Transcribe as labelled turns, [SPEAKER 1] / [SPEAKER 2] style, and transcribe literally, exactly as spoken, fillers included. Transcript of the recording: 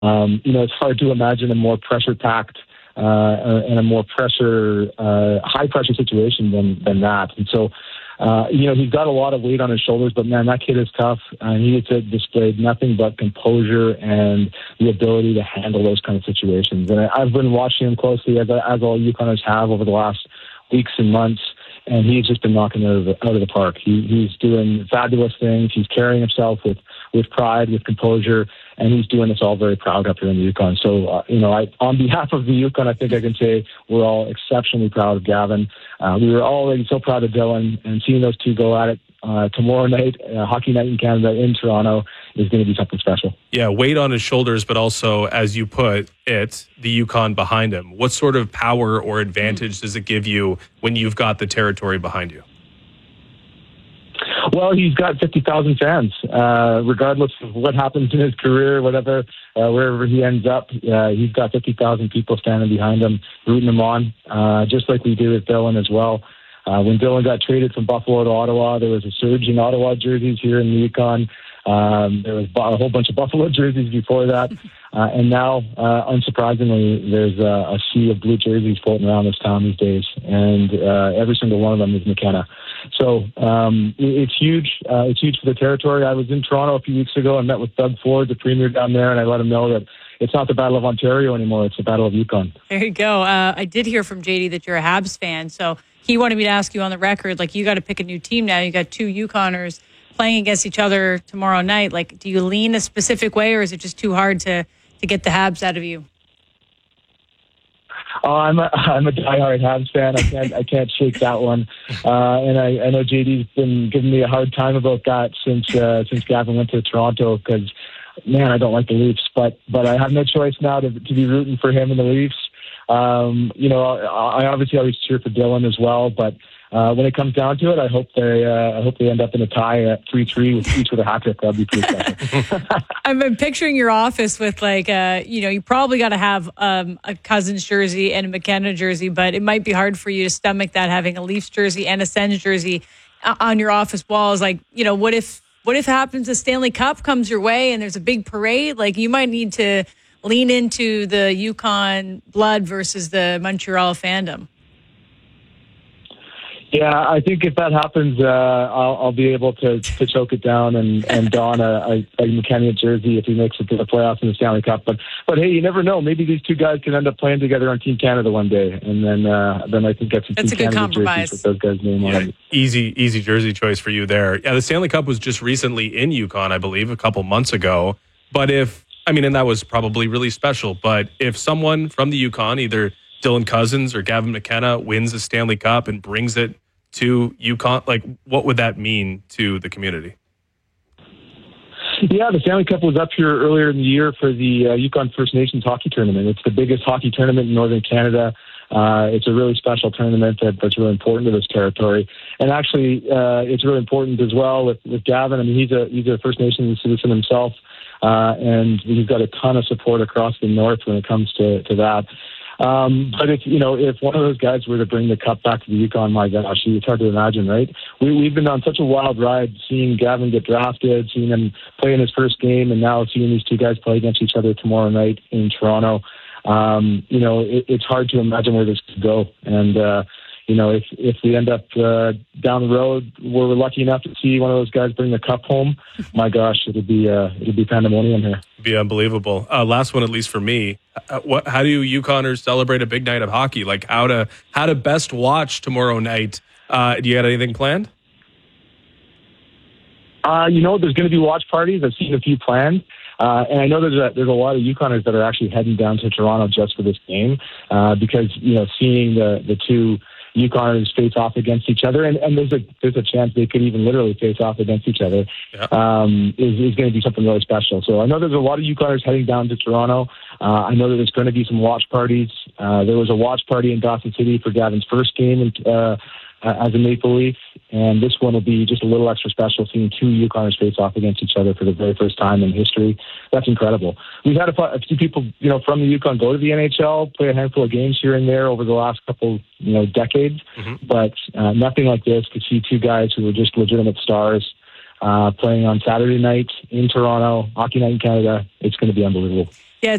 [SPEAKER 1] Um, you know, it's hard to imagine a more pressure-packed uh, and a more pressure, uh, high-pressure situation than than that. And so, uh, you know, he's got a lot of weight on his shoulders, but man, that kid is tough, and he has displayed nothing but composure and the ability to handle those kind of situations. And I, I've been watching him closely, as as all Yukoners have over the last weeks and months. And he's just been knocking it out of the, out of the park. He, he's doing fabulous things. He's carrying himself with, with pride, with composure, and he's doing us all very proud up here in the Yukon. So, uh, you know, I, on behalf of the Yukon, I think I can say we're all exceptionally proud of Gavin. Uh, we were already so proud of Dylan, and seeing those two go at it uh, tomorrow night, uh, Hockey Night in Canada in Toronto, is going to be something special.
[SPEAKER 2] Yeah, weight on his shoulders, but also, as you put it, the Yukon behind him. What sort of power or advantage does it give you when you've got the territory behind you?
[SPEAKER 1] Well, he's got fifty thousand fans. Uh, regardless of what happens in his career, whatever, uh, wherever he ends up, uh, he's got fifty thousand people standing behind him, rooting him on, uh, just like we do with Dylan as well. Uh, when Dylan got traded from Buffalo to Ottawa, there was a surge in Ottawa jerseys here in the Yukon. Um, there was a whole bunch of Buffalo jerseys before that. Uh, and now, uh, unsurprisingly, there's a, a sea of blue jerseys floating around this town these days. And uh, every single one of them is McKenna. So um, it, it's huge. Uh, it's huge for the territory. I was in Toronto a few weeks ago and met with Doug Ford, the premier down there, and I let him know that it's not the Battle of Ontario anymore. It's the Battle of Yukon.
[SPEAKER 3] There you go. Uh, I did hear from J D that you're a Habs fan. So he wanted me to ask you on the record, like, you got to pick a new team now. You got two Yukoners playing against each other tomorrow night. Like, do you lean a specific way, or is it just too hard to, to get the Habs out of you?
[SPEAKER 1] Oh, I'm a I'm a diehard Habs fan. I can't I can't shake that one. Uh, and I, I know J D's been giving me a hard time about that since uh, since Gavin went to Toronto, because man, I don't like the Leafs. But but I have no choice now to to be rooting for him and the Leafs. Um, you know, I, I obviously always cheer for Dylan as well, but. Uh, when it comes down to it, I hope they uh, I hope they end up in a tie at three three with each with a hat trick. That'd be pretty special.
[SPEAKER 3] I've been picturing your office with, like, uh, you know, you probably got to have um, a Cousins jersey and a McKenna jersey, but it might be hard for you to stomach that, having a Leafs jersey and a Sens jersey on your office walls. Like, you know, what if what if happens the Stanley Cup comes your way and there's a big parade? Like, you might need to lean into the Yukon blood versus the Montreal fandom.
[SPEAKER 1] Yeah, I think if that happens, uh, I'll, I'll be able to, to choke it down and, and don a, a, a McKenna jersey if he makes it to the playoffs in the Stanley Cup. But but hey, you never know. Maybe these two guys can end up playing together on Team Canada one day, and then uh, then I think that's some
[SPEAKER 3] that's
[SPEAKER 1] Team
[SPEAKER 3] a good
[SPEAKER 1] Canada
[SPEAKER 3] compromise.
[SPEAKER 1] jerseys with those guys' name
[SPEAKER 2] yeah,
[SPEAKER 1] on it.
[SPEAKER 2] Easy, easy jersey choice for you there. Yeah, the Stanley Cup was just recently in Yukon, I believe, a couple months ago. But if, I mean, and that was probably really special, but if someone from the Yukon, either Dylan Cousins or Gavin McKenna, wins the Stanley Cup and brings it to Yukon, like, what would that mean to the community?
[SPEAKER 1] Yeah, the Stanley Cup was up here earlier in the year for the uh, Yukon First Nations hockey tournament. It's the biggest hockey tournament in Northern Canada. Uh, it's a really special tournament that, that's really important to this territory. And actually, uh, it's really important as well with, with Gavin. I mean, he's a he's a First Nations citizen himself, uh, and he's got a ton of support across the north when it comes to, to that. Um, but if, you know, if one of those guys were to bring the cup back to the Yukon, my gosh, it's hard to imagine, right? We, we've been on such a wild ride, seeing Gavin get drafted, seeing him play in his first game, and now seeing these two guys play against each other tomorrow night in Toronto. Um, you know, it, it's hard to imagine where this could go. And, uh, you know, if if we end up uh, down the road where we're lucky enough to see one of those guys bring the cup home, my gosh, it'll be uh, it'll be pandemonium here.
[SPEAKER 2] It'd be unbelievable. Uh, last one, at least for me. Uh, what? How do you Yukoners celebrate a big night of hockey? Like, how to how to best watch tomorrow night? Uh, do you got anything planned?
[SPEAKER 1] Uh, you know, there's going to be watch parties. I've seen a few planned. Uh, and I know there's a, there's a lot of Yukoners that are actually heading down to Toronto just for this game, uh, because, you know, seeing the, the two Yukoners face off against each other, and, and there's a there's a chance they could even literally face off against each other, yeah. um, is, is going to be something really special. So I know there's a lot of Yukoners heading down to Toronto. Uh, I know that there's going to be some watch parties. Uh, there was a watch party in Dawson City for Gavin's first game in, uh, as a Maple Leaf, and this one will be just a little extra special, seeing two Yukoners face off against each other for the very first time in history. That's incredible. We've had a, a few people, you know, from the Yukon go to the N H L, play a handful of games here and there over the last couple, you know, decades, mm-hmm. but uh, nothing like this. To see two guys who were just legitimate stars uh, playing on Saturday night in Toronto, Hockey Night in Canada. It's going to be unbelievable.